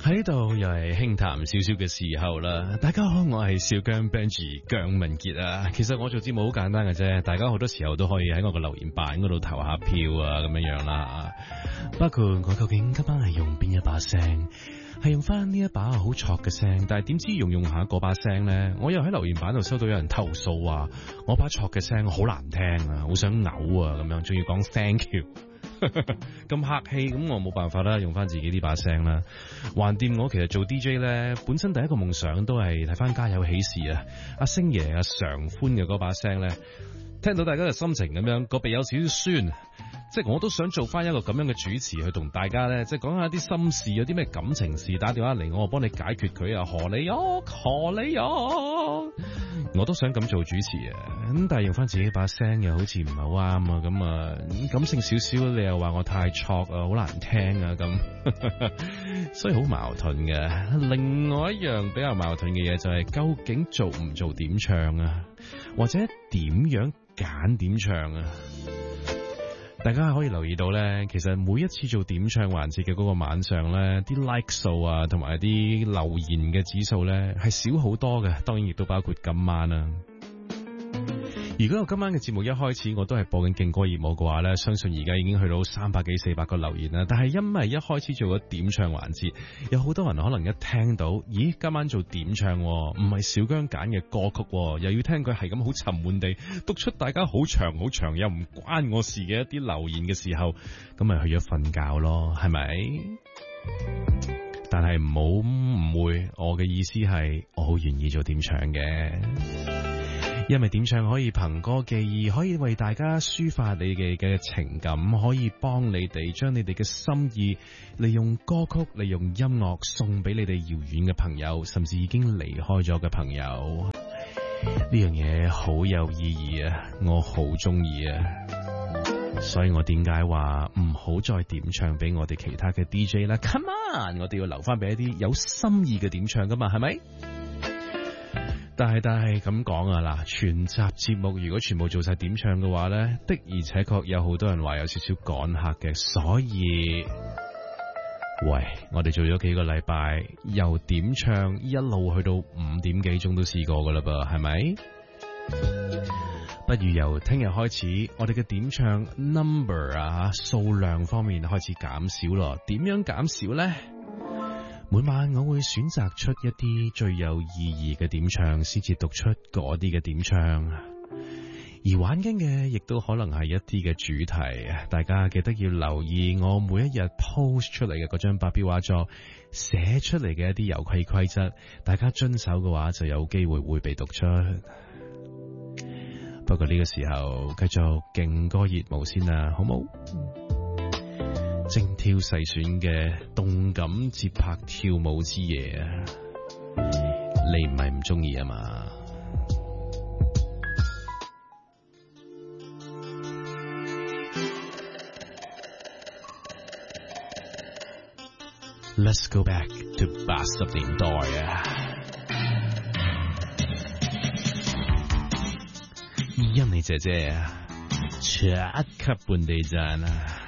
喺度又係輕談少少嘅時候啦，大家好，我係小姜 Benji 姜文傑啊。其實我做節目好簡單嘅啫，大家好多時候都可以喺我個留言板嗰度投下票啊，咁樣樣啦。包括我究竟今晚係用邊一把聲，係用翻呢一把好挫嘅聲，但係點知用下嗰把聲呢？我又喺留言板度收到有人投訴話我把挫嘅聲好難聽啊，好想嘔啊，咁樣仲要講 thank you。咁客氣，咁我冇辦法啦，用翻自己呢把聲啦。橫掂我其實做 DJ 咧，本身第一個夢想都係睇翻家有喜事啊，阿星爺阿常歡嘅嗰把聲咧，聽到大家嘅心情咁樣，個鼻有少少酸，即係我都想做翻一個咁樣嘅主持，去同大家咧，即係講下啲心事，有啲咩感情事，打電話嚟我幫你解決佢啊，何你我都想咁做主持啊，咁但係用翻自己把聲又好似唔係好啱啊，咁啊感性少少，你又話我太挫啊，好難聽啊咁，所以好矛盾嘅。另外一樣比較矛盾嘅嘢就係究竟做唔做點唱啊，或者點樣揀點唱啊？大家可以留意到咧，其實每一次做點唱環節嘅嗰個晚上咧，啲 like 數啊，同埋啲留言嘅指數咧係少好多嘅，當然亦都包括今晚啊。如果我今晚嘅節目一開始我都係播緊勁歌熱舞嘅話咧，相信而家已經去到300幾400個留言啦。但係因為一開始做咗點唱環節，有好多人可能一聽到，咦，今晚做點唱，唔係小姜揀嘅歌曲，又要聽佢係咁好沉悶地讀出大家好長好長又唔關我事嘅一啲留言嘅時候，咁咪去咗瞓覺咯，係咪？但係唔好誤會，我嘅意思係我好願意做點唱嘅。因為點唱可以憑歌寄意，可以為大家抒發你哋嘅情感，可以幫你哋將你哋嘅心意利用歌曲、利用音樂送俾你哋遙遠嘅朋友，甚至已經離開咗嘅朋友。呢樣嘢好有意義啊，我好中意啊，所以我點解話唔好再點唱俾我哋其他嘅 DJ 啦 ？Come on， 我哋要留翻俾一啲有心意嘅點唱噶嘛，係咪？但係咁講啊，嗱，全集節目如果全部做晒點唱嘅話呢，的而且確有好多人話有少少趕客嘅，所以，喂，我哋做咗幾個禮拜，由點唱一路去到5點幾鐘都試過噶啦噃，係咪？不如由聽日開始，我哋嘅點唱 number 啊，數量方面開始減少咯。點樣減少呢？每晚我會選擇出一啲最有意義嘅點唱，先至讀出嗰啲嘅點唱。而玩緊嘅亦都可能係一啲嘅主題，大家記得要留意我每一日 post 出嚟嘅嗰張白標畫作寫出嚟嘅一啲遊戲規則，大家遵守嘅話就有機會會被讀出。不過呢個時候繼續勁歌熱舞先啦，好冇？精挑細選嘅動感節拍跳舞之夜啊，你唔係唔中意啊嘛？Let's go back to 80年代啊！欣妮姐姐啊，超級本地讚啊！